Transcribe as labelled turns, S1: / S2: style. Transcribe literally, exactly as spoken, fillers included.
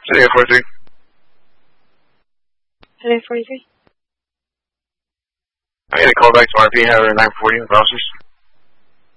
S1: Say eight four three.
S2: eight four three.
S1: I got a call back to R P, have a nine forty with officers.